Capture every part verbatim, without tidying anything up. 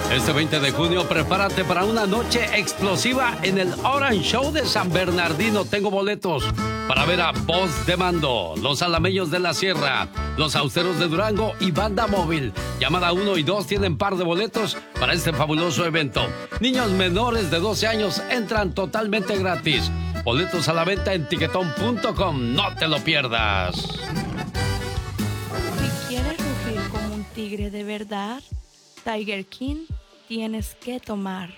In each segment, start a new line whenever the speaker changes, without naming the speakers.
Este veinte de junio, prepárate para una noche explosiva en el Orange Show de San Bernardino. Tengo boletos para ver a Voz de Mando, Los Alameños de la Sierra, Los Austeros de Durango y Banda Móvil. Llamada uno y dos tienen par de boletos para este fabuloso evento. Niños menores de doce años entran totalmente gratis. Boletos a la venta en tiquetón punto com. No te lo pierdas.
Si quieres rugir como un tigre de verdad, Tiger King tienes que tomar.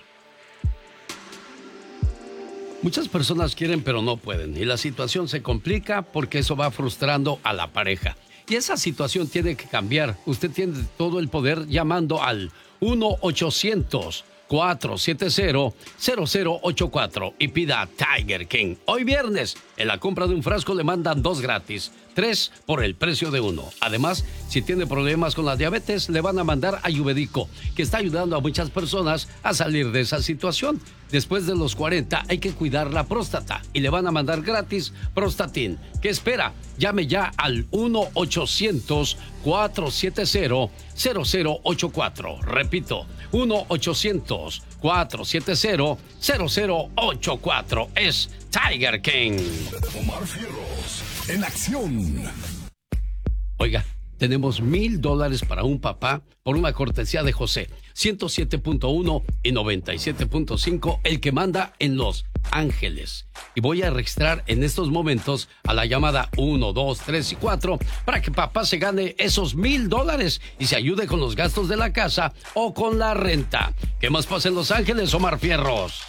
Muchas personas quieren pero no pueden y la situación se complica porque eso va frustrando a la pareja. Y esa situación tiene que cambiar. Usted tiene todo el poder llamando al uno ochocientos, cuatro siete cero, cero cero ocho cuatro y pida Tiger King. Hoy viernes, en la compra de un frasco le mandan dos gratis, tres por el precio de uno. Además, si tiene problemas con la diabetes, le van a mandar Ayurvédico, que está ayudando a muchas personas a salir de esa situación. Después de los cuarenta hay que cuidar la próstata y le van a mandar gratis Prostatin. ¿Qué espera? Llame ya al uno ochocientos, cuatro siete cero, cero cero ocho cuatro. Repito, uno ochocientos, cuatro siete cero, cero cero ocho cuatro. Es Tiger King.
Omar Fierros, en acción.
Oiga, tenemos mil dólares para un papá por una cortesía de José. ciento siete punto uno y noventa y siete punto cinco, el que manda en Los Ángeles. Y voy a registrar en estos momentos a la llamada uno, dos, tres y cuatro para que papá se gane esos mil dólares y se ayude con los gastos de la casa o con la renta. ¿Qué más pasa en Los Ángeles, Omar Fierros?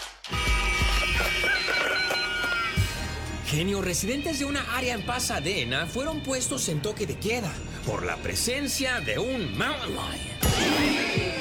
Genio, residentes de una área en Pasadena fueron puestos en toque de queda por la presencia de un mountain lion.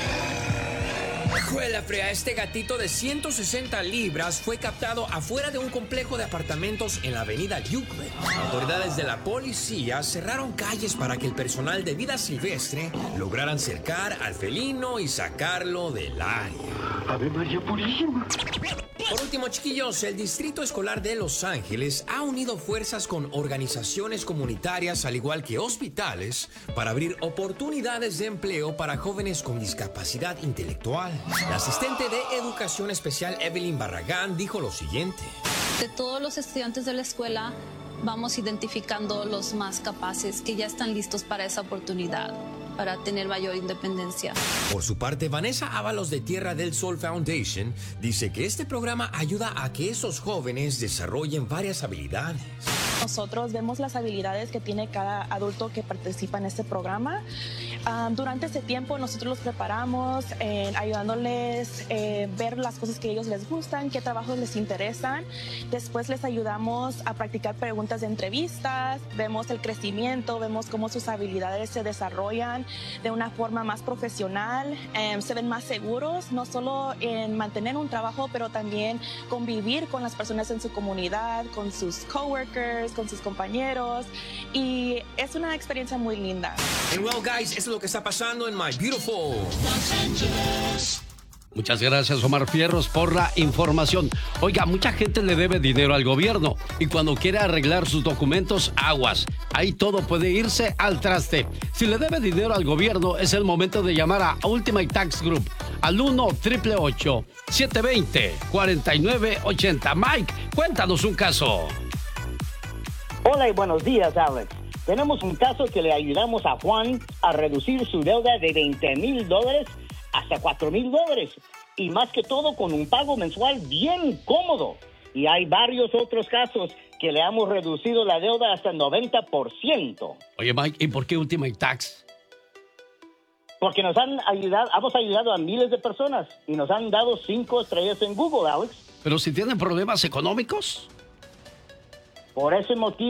Juela frea, este gatito de ciento sesenta libras fue captado afuera de un complejo de apartamentos en la avenida Euclid. Autoridades de la policía cerraron calles para que el personal de vida silvestre lograran cercar al felino y sacarlo del área.
Ave María Purísima.
Por último, chiquillos, el Distrito Escolar de Los Ángeles ha unido fuerzas con organizaciones comunitarias, al igual que hospitales, para abrir oportunidades de empleo para jóvenes con discapacidad intelectual. La asistente de Educación Especial Evelyn Barragán dijo lo siguiente.
De todos los estudiantes de la escuela, vamos identificando los más capaces que ya están listos para esa oportunidad, para tener mayor independencia.
Por su parte, Vanessa Ábalos de Tierra del Sol Foundation dice que este programa ayuda a que esos jóvenes desarrollen varias habilidades.
Nosotros vemos las habilidades que tiene cada adulto que participa en este programa. Um, durante ese tiempo nosotros los preparamos, eh, ayudándoles a eh, ver las cosas que a ellos les gustan, qué trabajos les interesan. Después les ayudamos a practicar preguntas de entrevistas, vemos el crecimiento, vemos cómo sus habilidades se desarrollan de una forma más profesional, eh, se ven más seguros, no solo en mantener un trabajo, pero también convivir con las personas en su comunidad, con sus coworkers, con sus compañeros, y es una experiencia muy linda.
And well, guys, eso es lo que está pasando en My Beautiful Los Angeles.
Muchas gracias, Omar Fierros, por la información. Oiga, mucha gente le debe dinero al gobierno y cuando quiere arreglar sus documentos, aguas. Ahí todo puede irse al traste. Si le debe dinero al gobierno, es el momento de llamar a Ultimate Tax Group al uno, ocho ocho ocho, siete dos cero, cuatro nueve ocho cero. Mike, cuéntanos un caso.
Hola y buenos días, Alex. Tenemos un caso que le ayudamos a Juan a reducir su deuda de veinte mil dólares hasta cuatro mil dólares. Y más que todo con un pago mensual bien cómodo. Y hay varios otros casos que le hemos reducido la deuda hasta el noventa por ciento.
Oye, Mike, ¿y por qué Ultimate Tax?
Porque nos han ayudado, hemos ayudado a miles de personas y nos han dado cinco estrellas en Google, Alex.
Pero si tienen problemas económicos.
Por ese motivo